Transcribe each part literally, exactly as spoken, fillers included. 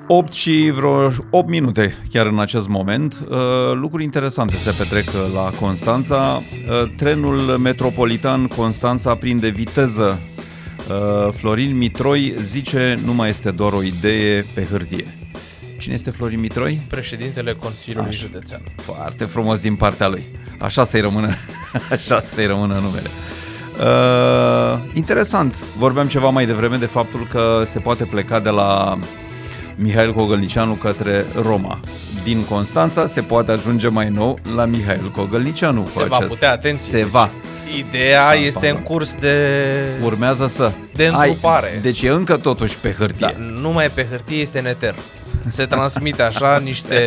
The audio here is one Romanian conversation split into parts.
opt și vreo opt minute chiar în acest moment. Lucruri interesante se petrec la Constanța. Trenul metropolitan Constanța prinde viteză. Florin Mitroi zice nu mai este doar o idee pe hârtie. Cine este Florin Mitroi? Președintele Consiliului Așa. Județean. Foarte frumos din partea lui. Așa să-i rămână, așa să-i rămână numele. Uh, interesant. Vorbeam ceva mai devreme de faptul că se poate pleca de la Mihail Cogălnicianu către Roma. Din Constanța se poate ajunge mai nou la Mihail Cogălnicianu. Se va putea, atenție. Se va. Ideea da, este în curs de... Urmează să... De întrupare. Deci e încă totuși pe hârtie. Da, nu mai e pe hârtie, este în eter. Se transmite așa niște...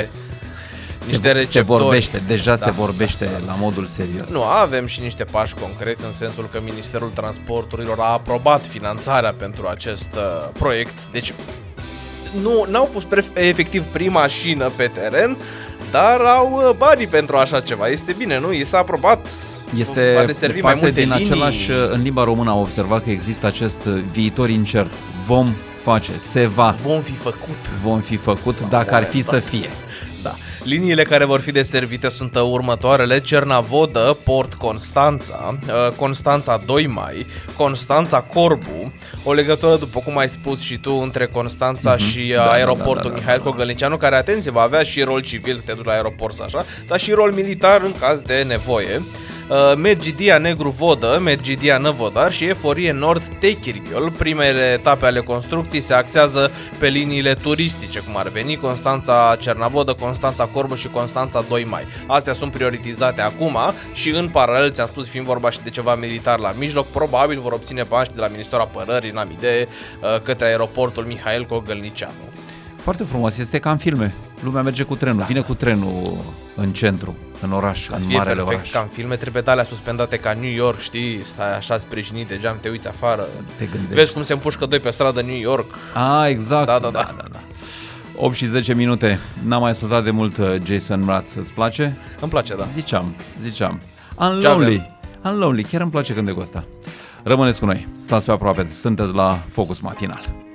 niște receptori. Se vorbește, deja da, se vorbește da, da. la modul serios. Nu, avem și niște pași concreți în sensul că Ministerul Transporturilor a aprobat finanțarea pentru acest uh, proiect. Deci nu n-au pus pre- efectiv prima mașină pe teren, dar au uh, banii pentru așa ceva. Este bine, nu? I s-a aprobat. Este parte din linii. Același, în limba română am observat că există acest viitor incert. Vom face, se va. Vom fi făcut. Vom fi făcut da, dacă ar fi da. să fie. Da. Liniile care vor fi deservite sunt următoarele: Cernavodă, Port Constanța, Constanța doi mai, Constanța Corbu, o legătură, după cum ai spus și tu, între Constanța mm-hmm. și da, aeroportul da, da, da, Mihail da, da. Cogălnicianu, care, atenție, va avea și rol civil, te duci la aeroport așa, dar și rol militar în caz de nevoie. Medgidia Negru Vodă, Medgidia Năvodar și Eforie Nord Techirghiol. Primele etape ale construcției se axează pe liniile turistice, cum ar veni Constanța Cernavodă, Constanța Corbu și Constanța doi mai. Astea sunt prioritizate acum și în paralel, ți-am spus, fiind vorba și de ceva militar la mijloc, probabil vor obține bani de la Ministerul Apărării, n-am idee, către aeroportul Mihail Cogălnicianu. Foarte frumos, este ca în filme. Lumea merge cu trenul, da. vine cu trenul în centru, în oraș, ca în marele perfect, oraș. Ca în filme, trebuie alea suspendate ca New York, știi, stai așa sprijinit de geam, te uiți afară, te gândești. Vezi cum se împușcă doi pe stradă New York. Ah, exact. Da, da, da. da, da, da. opt și zece minute, n-am mai ascultat de mult Jason Mraz, îți place? Îmi place, da. Ziceam, ziceam. Unlonely, Unlonely, chiar îmi place cântecul ăsta. Rămâneți cu noi, stați pe aproape, sunteți la Focus Matinal.